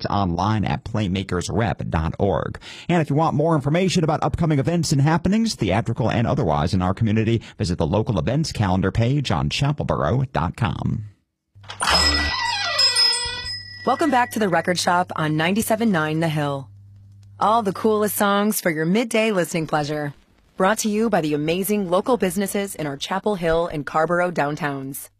tickets online at playmakersrep.org. And if you want more information about upcoming events and happenings, theatrical and otherwise, in our community, visit the local events calendar page on chapelboro.com. Welcome back to the Record Shop on 97.9 The Hill. All the coolest songs for your midday listening pleasure. Brought to you by the amazing local businesses in our Chapel Hill and Carborough downtowns.